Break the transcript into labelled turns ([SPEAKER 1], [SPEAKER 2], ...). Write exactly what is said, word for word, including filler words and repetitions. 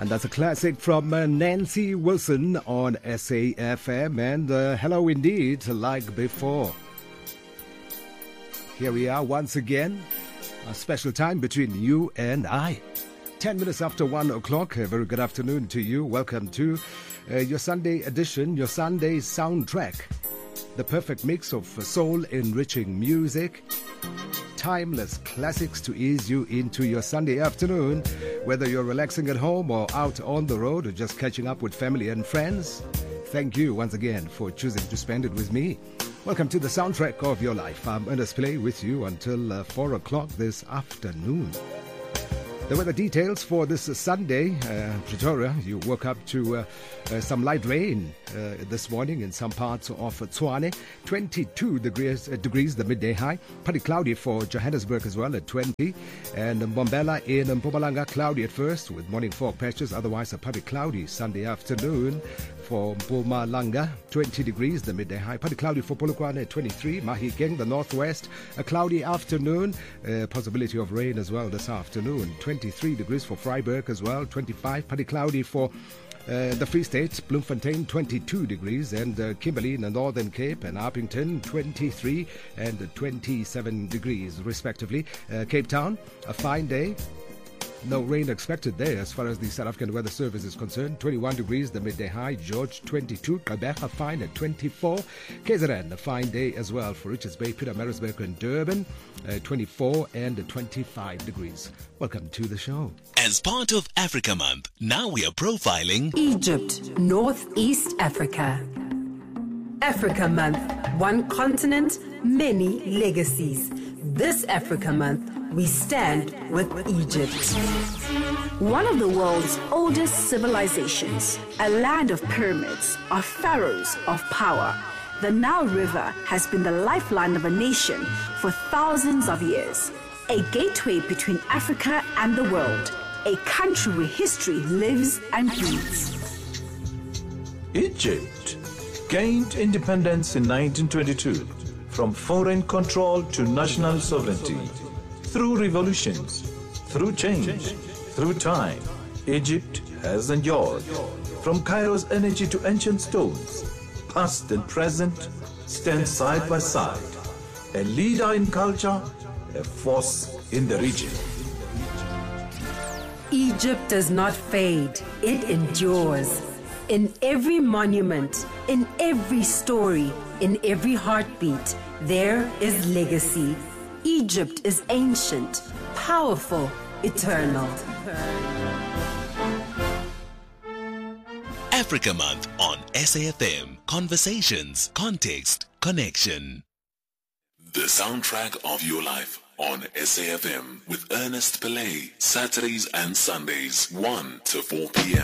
[SPEAKER 1] And that's a classic from uh, Nancy Wilson on S A F M. And uh, hello indeed, like before. Here we are once again, a special time between you and I. Ten minutes after one o'clock, a very good afternoon to you. Welcome to uh, your Sunday edition, your Sunday soundtrack. The perfect mix of soul-enriching music, timeless classics to ease you into your Sunday afternoon, whether you're relaxing at home or out on the road or just catching up with family and friends. Thank you once again for choosing to spend it with me. Welcome to the soundtrack of your life. I'm Ernest Play with you until uh, four o'clock this afternoon. The weather details for this uh, Sunday, uh, Pretoria, you woke up to uh, uh, some light rain uh, this morning in some parts of uh, Tshwane. twenty-two degrees, uh, degrees, the midday high. Pretty cloudy for Johannesburg as well at twenty. And Mbombela in Mpumalanga, cloudy at first with morning fog patches. Otherwise, a pretty cloudy Sunday afternoon for Mpumalanga, twenty degrees, the midday high. Pretty cloudy for Polokwane at twenty-three. Mahikeng, the northwest, a cloudy afternoon. Uh, possibility of rain as well this afternoon. twenty-three degrees for Freiburg as well, twenty-five. Pretty cloudy for uh, the Free State, Bloemfontein, twenty-two degrees. And uh, Kimberley in the Northern Cape and Upington, twenty-three and twenty-seven degrees respectively. Uh, Cape Town, a fine day. No rain expected there as far as the South African Weather Service is concerned. twenty-one degrees, the midday high. George, twenty-two. Gqeberha, fine at twenty-four. K Z N, a fine day as well for Richards Bay, Pietermaritzburg and Durban, uh, twenty-four and twenty-five degrees. Welcome to the show.
[SPEAKER 2] As part of Africa Month, now we are profiling
[SPEAKER 3] Egypt, Northeast Africa. Africa Month, one continent, many legacies. This Africa Month, we stand with Egypt.
[SPEAKER 4] One of the world's oldest civilizations, a land of pyramids, of pharaohs, of power. The Nile River has been the lifeline of a nation for thousands of years. A gateway between Africa and the world. A country where history lives and breathes.
[SPEAKER 5] Egypt gained independence in nineteen twenty-two from foreign control to national sovereignty. Through revolutions, through change, through time, Egypt has endured. From Cairo's energy to ancient stones, past and present stand side by side. A leader in culture, a force in the region.
[SPEAKER 3] Egypt does not fade, it endures. In every monument, in every story, in every heartbeat, there is legacy. Egypt is ancient, powerful, eternal.
[SPEAKER 2] Africa Month on S A F M. Conversations, context, connection. The soundtrack of your life on S A F M with Ernest Pillay. Saturdays and Sundays, one to four p.m.